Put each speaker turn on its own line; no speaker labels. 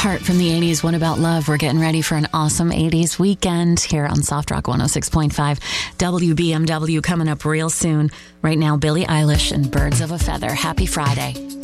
Heart from the 80s, What About Love? We're getting ready for an awesome 80s weekend here on Soft Rock 106.5. WBMW coming up real soon. Right now, Billie Eilish and Birds of a Feather. Happy Friday.